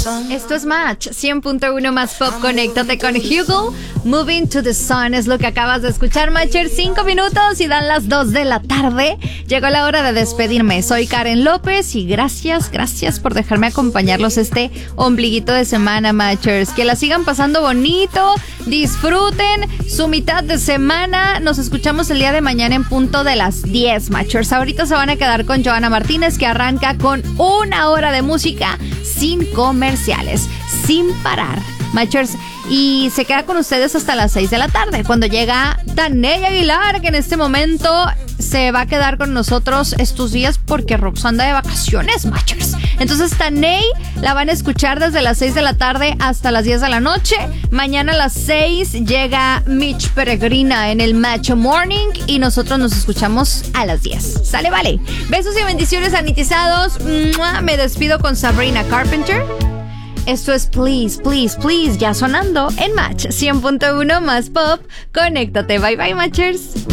Esto es Match 100.1 más pop. Conéctate con Hugo. Moving to the Sun es lo que acabas de escuchar, Matcher. 5 minutos y dan las 2 de la tarde. Llegó la hora de despedirme. Soy Karen López y gracias por dejarme acompañarlos este ombliguito de semana, Matchers. Que la sigan pasando bonito. Disfruten su mitad de semana. Nos escuchamos el día de mañana en punto de las 10, Matchers. Ahorita se van a quedar con Joana Martínez, que arranca con 1 hora de música sin comerciales, sin parar, Matchers, y se queda con ustedes hasta las 6 de la tarde, cuando llega Taney Aguilar, que en este momento se va a quedar con nosotros estos días porque Rox anda de vacaciones, Matchers. Entonces Taney la van a escuchar desde las 6 de la tarde hasta las 10 de la noche. Mañana a las 6 llega Mitch Peregrina en el Macho Morning y nosotros nos escuchamos a las 10. ¿Sale? Vale. Besos y bendiciones sanitizados. Me despido con Sabrina Carpenter. Esto es Please, Please, Please, ya sonando en Match 100.1 más pop. Conéctate. Bye bye, Matchers.